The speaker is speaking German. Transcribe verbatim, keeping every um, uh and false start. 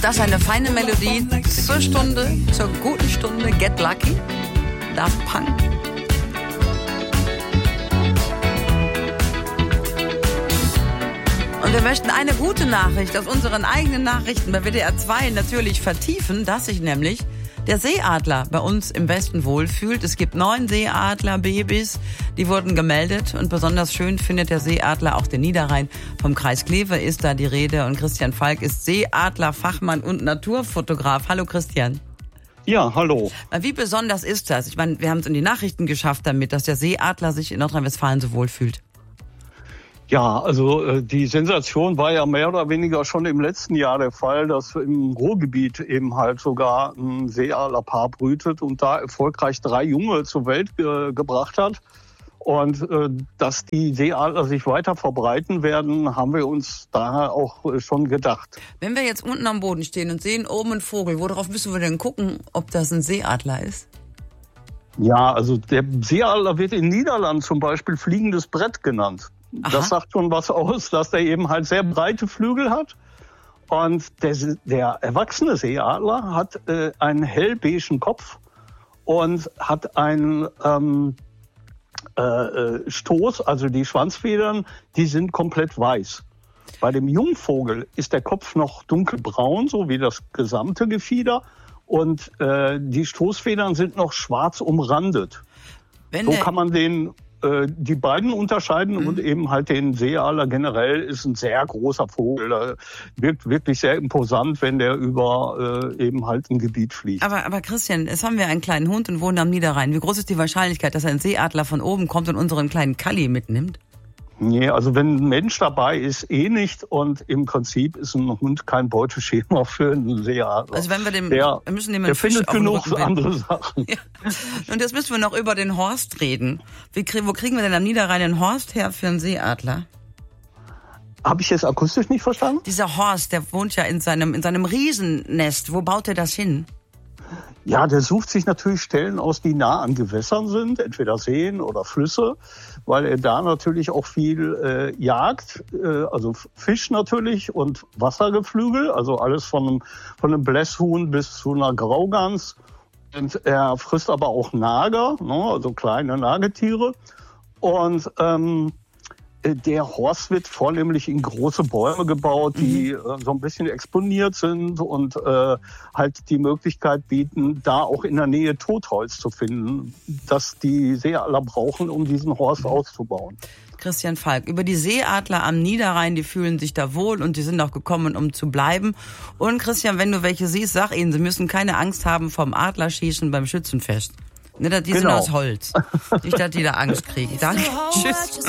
Das ist eine feine Melodie zur Stunde, zur guten Stunde. Get Lucky, Daft Punk. Und wir möchten eine gute Nachricht aus unseren eigenen Nachrichten bei W D R zwei natürlich vertiefen, dass sich nämlich der Seeadler bei uns im Westen wohlfühlt. Es gibt neun Seeadlerbabys, die wurden gemeldet. Und besonders schön findet der Seeadler auch den Niederrhein. Vom Kreis Kleve ist da die Rede. Und Christian Falk ist Seeadlerfachmann und Naturfotograf. Hallo Christian. Ja, hallo. Wie besonders ist das? Ich meine, wir haben es in die Nachrichten geschafft damit, dass der Seeadler sich in Nordrhein-Westfalen so wohlfühlt. Ja, also äh, die Sensation war ja mehr oder weniger schon im letzten Jahr der Fall, dass im Ruhrgebiet eben halt sogar ein Seeadlerpaar brütet und da erfolgreich drei Junge zur Welt ge- gebracht hat. Und äh, dass die Seeadler sich weiter verbreiten werden, haben wir uns daher auch äh, schon gedacht. Wenn wir jetzt unten am Boden stehen und sehen oben einen Vogel, worauf müssen wir denn gucken, ob das ein Seeadler ist? Ja, also der Seeadler wird in Niederland zum Beispiel fliegendes Brett genannt. Aha. Das sagt schon was aus, dass der eben halt sehr breite Flügel hat. Und der, der erwachsene Seeadler hat äh, einen hellbeigen Kopf und hat einen ähm, äh, Stoß, also die Schwanzfedern, die sind komplett weiß. Bei dem Jungvogel ist der Kopf noch dunkelbraun, so wie das gesamte Gefieder. Und äh, die Stoßfedern sind noch schwarz umrandet. Wenn so kann man den... die beiden unterscheiden mhm. und eben halt den Seeadler generell ist ein sehr großer Vogel. Er wirkt wirklich sehr imposant, wenn der über äh, eben halt ein Gebiet fliegt. Aber, aber Christian, jetzt haben wir einen kleinen Hund und wohnen am Niederrhein. Wie groß ist die Wahrscheinlichkeit, dass ein Seeadler von oben kommt und unseren kleinen Kalli mitnimmt? Nee, also wenn ein Mensch dabei ist, eh nicht. Und im Prinzip ist ein Hund kein Beuteschema für einen Seeadler. Also wenn wir dem, der, wir müssen dem der Fisch findet genug andere Sachen. Ja. Und jetzt müssen wir noch über den Horst reden. Wie, wo kriegen wir denn am Niederrhein einen Horst her für einen Seeadler? Habe ich jetzt akustisch nicht verstanden? Dieser Horst, der wohnt ja in seinem, in seinem Riesennest. Wo baut er das hin? Ja, der sucht sich natürlich Stellen aus, die nah an Gewässern sind, entweder Seen oder Flüsse, weil er da natürlich auch viel äh, jagt, äh, also Fisch natürlich und Wassergeflügel, also alles von einem, von einem Blässhuhn bis zu einer Graugans. Und er frisst aber auch Nager, ne, also kleine Nagetiere. Und ähm, der Horst wird vornehmlich in große Bäume gebaut, die mhm. äh, so ein bisschen exponiert sind und äh, halt die Möglichkeit bieten, da auch in der Nähe Totholz zu finden, das die Seeadler brauchen, um diesen Horst auszubauen. Christian Falk, über die Seeadler am Niederrhein, die fühlen sich da wohl und die sind auch gekommen, um zu bleiben. Und Christian, wenn du welche siehst, sag ihnen, sie müssen keine Angst haben vom Adlerschießen beim Schützenfest. Ne, die genau. sind aus Holz. Nicht, dass die da Angst kriegen. Danke. Tschüss.